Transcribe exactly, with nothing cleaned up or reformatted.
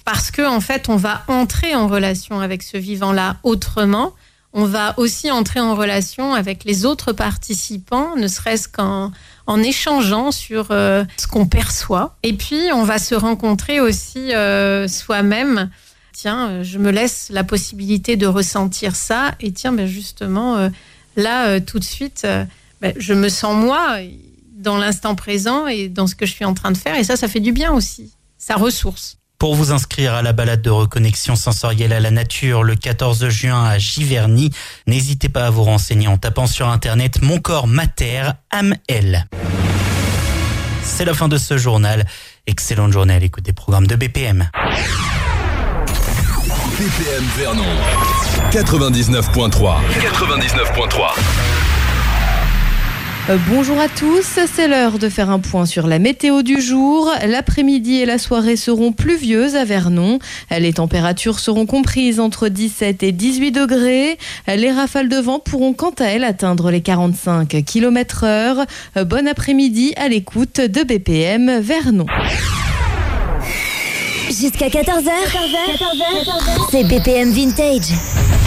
parce que en fait, on va entrer en relation avec ce vivant-là autrement. On va aussi entrer en relation avec les autres participants, ne serait-ce qu'en en échangeant sur euh, ce qu'on perçoit. Et puis, on va se rencontrer aussi euh, soi-même. Tiens, je me laisse la possibilité de ressentir ça. Et tiens, ben justement, euh, là, euh, tout de suite, euh, ben, je me sens moi dans l'instant présent et dans ce que je suis en train de faire. Et ça, ça fait du bien aussi. Ça ressource. Pour vous inscrire à la balade de reconnexion sensorielle à la nature le quatorze juin à Giverny, n'hésitez pas à vous renseigner en tapant sur internet Mon corps mater, âme elle. C'est la fin de ce journal. Excellente journée à l'écoute des programmes de B P M. B P M Vernon quatre-vingt-dix-neuf point trois. quatre-vingt-dix-neuf point trois. Euh, bonjour à tous, c'est l'heure de faire un point sur la météo du jour. L'après-midi et la soirée seront pluvieuses à Vernon. Les températures seront comprises entre dix-sept et dix-huit degrés. Les rafales de vent pourront quant à elles atteindre les quarante-cinq kilomètres heure. Bon après-midi à l'écoute de B P M Vernon. Jusqu'à quatorze heures, c'est B P M Vintage.